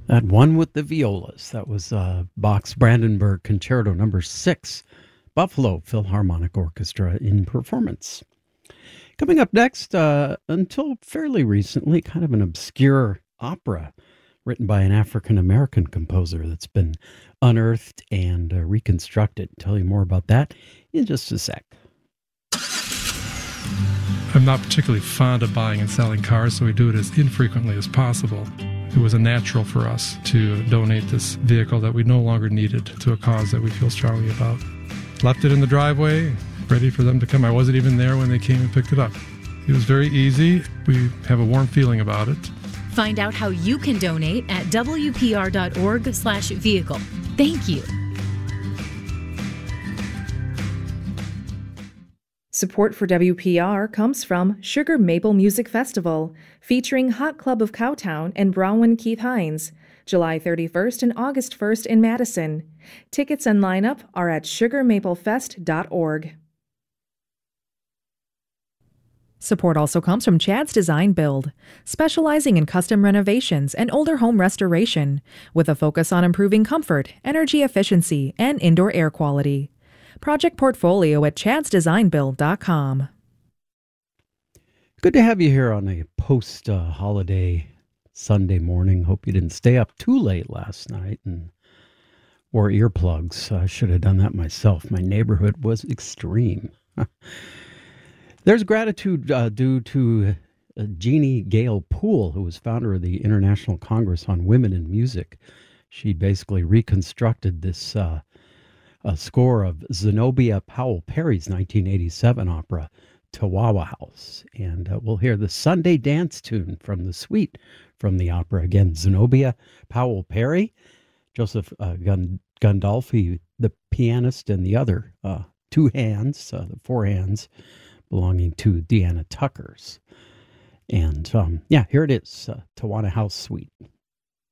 That one with the violas. That was Bach's Brandenburg Concerto Number 6, Buffalo Philharmonic Orchestra in performance. Coming up next, until fairly recently, kind of an obscure opera written by an African-American composer that's been unearthed and reconstructed. Tell you more about that in just a sec. I'm not particularly fond of buying and selling cars, so we do it as infrequently as possible. It was a natural for us to donate this vehicle that we no longer needed to a cause that we feel strongly about. Left it in the driveway, ready for them to come. I wasn't even there when they came and picked it up. It was very easy. We have a warm feeling about it. Find out how you can donate at wpr.org/vehicle. Thank you. Support for WPR comes from Sugar Maple Music Festival, featuring Hot Club of Cowtown and Bronwyn Keith Hines, July 31st and August 1st in Madison. Tickets and lineup are at sugarmaplefest.org. Support also comes from Chad's Design Build, specializing in custom renovations and older home restoration, with a focus on improving comfort, energy efficiency, and indoor air quality. Project portfolio at chadsdesignbuild.com. Good to have you here on a post-holiday Sunday morning. Hope you didn't stay up too late last night and wore earplugs. I should have done that myself. My neighborhood was extreme. There's gratitude due to Jeannie Gale Poole, who was founder of the International Congress on Women in Music. She basically reconstructed this score of Zenobia Powell Perry's 1987 opera, Chihuahua House. And we'll hear the Sunday dance tune from the suite from the opera. Again, Zenobia Powell Perry, Joseph Gandolfi, the pianist, and the other two hands, the four hands, belonging to Deanna Tuckers. And here it is, Chihuahua House Suite.